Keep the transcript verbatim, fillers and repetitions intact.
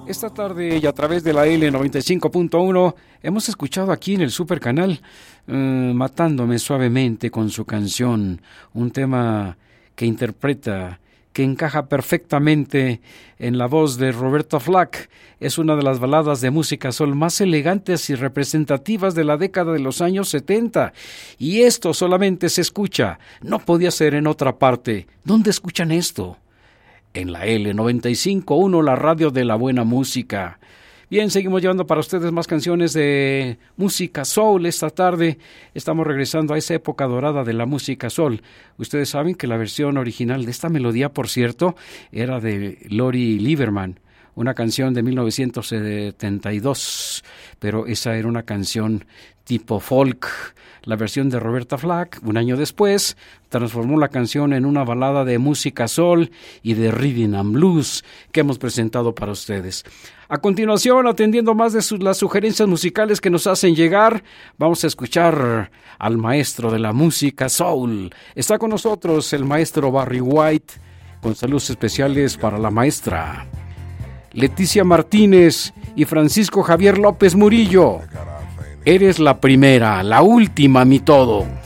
Esta tarde y a través de la L noventa y cinco punto uno hemos escuchado aquí en el Super Canal uh, Matándome Suavemente con su canción, un tema que interpreta, que encaja perfectamente en la voz de Roberta Flack. Es una de las baladas de música soul más elegantes y representativas de la década de los años setenta. Y esto solamente se escucha, no podía ser en otra parte. ¿Dónde escuchan esto? En la L noventa y cinco punto uno, la radio de la buena música. Bien, seguimos llevando para ustedes más canciones de música soul. Esta tarde estamos regresando a esa época dorada de la música soul. Ustedes saben que la versión original de esta melodía, por cierto, era de Lori Lieberman, una canción de mil novecientos setenta y dos, pero esa era una canción tipo folk. La versión de Roberta Flack, un año después, transformó la canción en una balada de música soul y de rhythm and blues que hemos presentado para ustedes. A continuación, atendiendo más de sus, las sugerencias musicales que nos hacen llegar, vamos a escuchar al maestro de la música soul. Está con nosotros el maestro Barry White, con saludos especiales para la maestra Leticia Martínez y Francisco Javier López Murillo. Eres la primera, la última, mi todo.